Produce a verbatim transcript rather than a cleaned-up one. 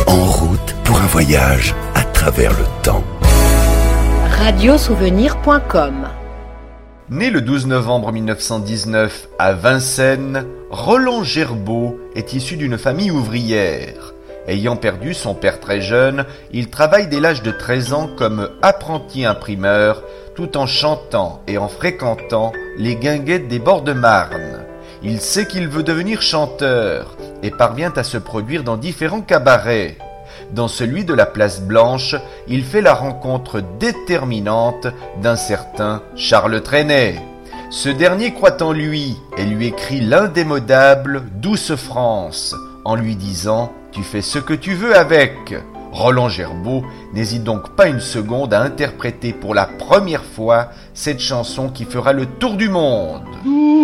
En route pour un voyage à travers le temps. radiosouvenir point com. Né le douze novembre mille neuf cent dix-neuf à Vincennes, Roland Gerbaud est issu d'une famille ouvrière. Ayant perdu son père très jeune, il travaille dès l'âge de treize ans comme apprenti imprimeur, tout en chantant et en fréquentant les guinguettes des bords de Marne. Il sait qu'il veut devenir chanteur et parvient à se produire dans différents cabarets. Dans celui de la Place Blanche, il fait la rencontre déterminante d'un certain Charles Trenet. Ce dernier croit en lui et lui écrit l'indémodable « Douce France » en lui disant « Tu fais ce que tu veux avec ». Roland Gerbaud n'hésite donc pas une seconde à interpréter pour la première fois cette chanson qui fera le tour du monde.